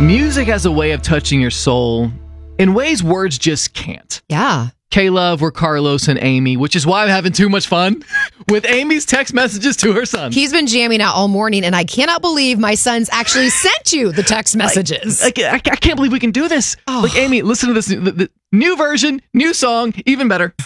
Music has a way of touching your soul in ways words just can't. Yeah. K-Love, we're Carlos and Amy, which is why I'm having too much fun with Amy's text messages to her son. He's been jamming out all morning, and I cannot believe my son's actually sent you the text messages. I can't believe we can do this. Oh. Like, Amy, listen to this. The new version, new song, even better.